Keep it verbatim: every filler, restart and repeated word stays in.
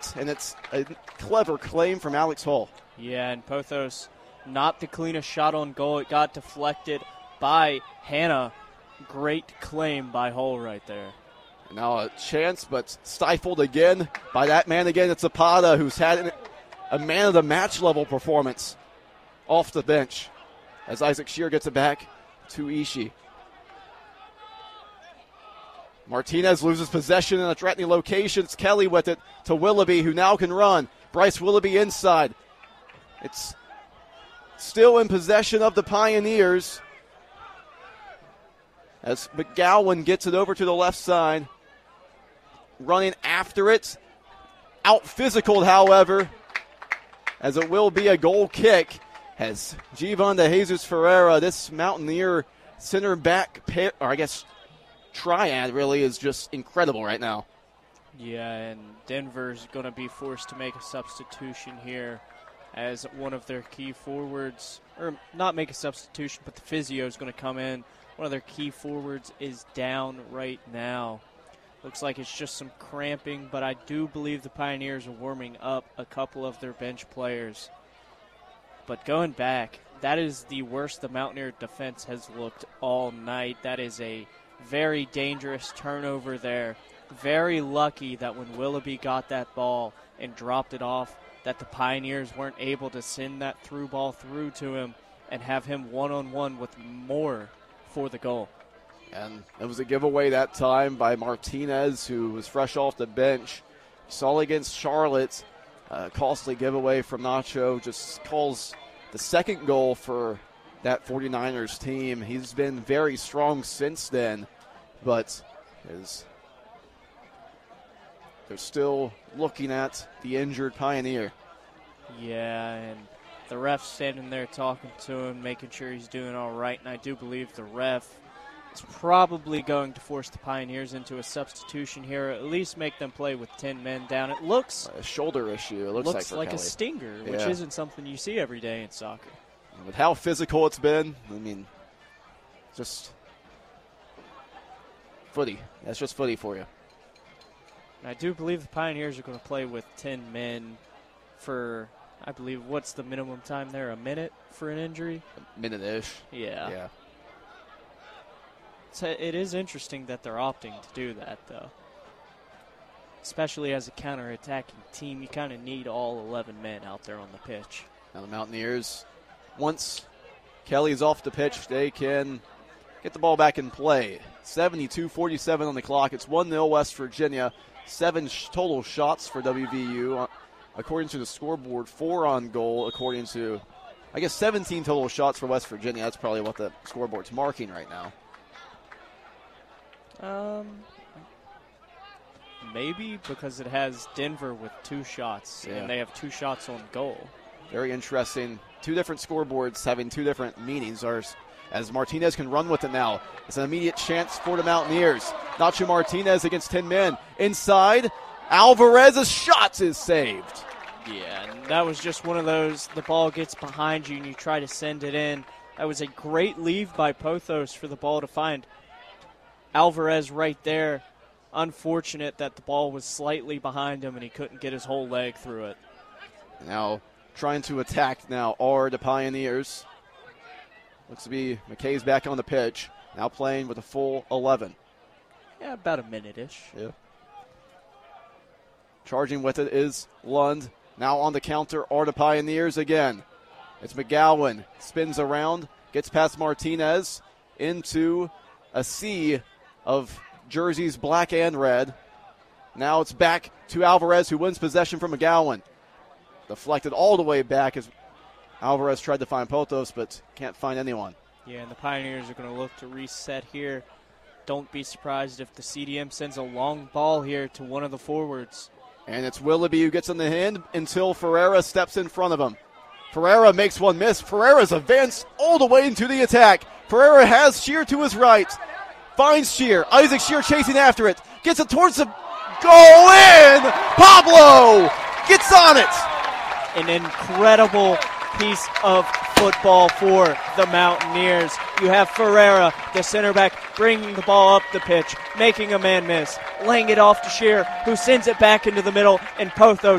it, and it's a clever claim from Alex Hull. Yeah, and Pothos, not the cleanest shot on goal. It got deflected by Hannah. Great claim by Hull right there. And now a chance, but stifled again by that man again. It's Zapata, who's had a man-of-the-match level performance off the bench as Isaac Shear gets it back to Ishii. Martinez loses possession in a threatening location. It's Kelly with it to Willoughby, who now can run. Bryce Willoughby inside. It's still in possession of the Pioneers as McGowan gets it over to the left side. Running after it. Out physical, however, as it will be a goal kick. As Givon de Jesus Ferreira, this Mountaineer center back pair, or I guess triad really is just incredible right now. Yeah, and Denver's going to be forced to make a substitution here as one of their key forwards, or not make a substitution, but the physio is going to come in. One of their key forwards is down right now. Looks like it's just some cramping, but I do believe the Pioneers are warming up a couple of their bench players. But going back, that is the worst the Mountaineer defense has looked all night. That is a very dangerous turnover there. Very lucky that when Willoughby got that ball and dropped it off, that the Pioneers weren't able to send that through ball through to him and have him one-on-one with Moore for the goal. And it was a giveaway that time by Martinez, who was fresh off the bench. Saw against Charlotte, a costly giveaway from Nacho, just calls the second goal for that 49ers team. He's been very strong since then, but is they're still looking at the injured Pioneer. Yeah, and the ref standing there talking to him, making sure he's doing all right, and I do believe the ref is probably going to force the Pioneers into a substitution here, or at least make them play with ten men down. It looks a shoulder issue. It looks, looks like, like Kelly. a stinger, which yeah. isn't something you see every day in soccer. With how physical it's been, I mean, just footy. That's just footy for you. And I do believe the Pioneers are going to play with ten men for, I believe, what's the minimum time there? A minute for an injury? A minute-ish. Yeah. Yeah. So it is interesting that they're opting to do that, though. Especially as a counter-attacking team, you kind of need all eleven men out there on the pitch. Now the Mountaineers, once Kelly's off the pitch, they can get the ball back in play. seventy-two forty-seven on the clock. It's one nil West Virginia. Seven sh- total shots for W V U. According to the scoreboard, four on goal. According to, I guess, seventeen total shots for West Virginia. That's probably what the scoreboard's marking right now. Um, maybe because it has Denver with two shots, yeah. and they have two shots on goal. Very interesting. Two different scoreboards having two different meanings. Ours, as Martinez can run with it now. It's an immediate chance for the Mountaineers. Nacho Martinez against ten men. Inside, Alvarez's shot is saved. Yeah, and that was just one of those, the ball gets behind you and you try to send it in. That was a great leave by Pothos for the ball to find Alvarez right there. Unfortunate that the ball was slightly behind him and he couldn't get his whole leg through it. Now trying to attack now are the Pioneers. Looks to be McKay's back on the pitch. Now playing with a full eleven. Yeah, about a minute-ish. Yeah. Charging with it is Lund. Now on the counter are the Pioneers again. It's McGowan. Spins around. Gets past Martinez. Into a sea of jerseys black and red. Now it's back to Alvarez, who wins possession from McGowan. Deflected all the way back as Alvarez tried to find Pothos, but can't find anyone. Yeah, and the Pioneers are going to look to reset here. Don't be surprised if the C D M sends a long ball here to one of the forwards. And it's Willoughby who gets on the hand until Ferreira steps in front of him. Ferreira makes one miss. Ferreira's advanced all the way into the attack. Ferreira has Shear to his right. Finds Shear. Isaac Shear chasing after it. Gets it towards the goal in. Pablo gets on it. An incredible piece of football for the Mountaineers. You have Ferreira, the center back, bringing the ball up the pitch, making a man miss, laying it off to Shear, who sends it back into the middle, and Pothos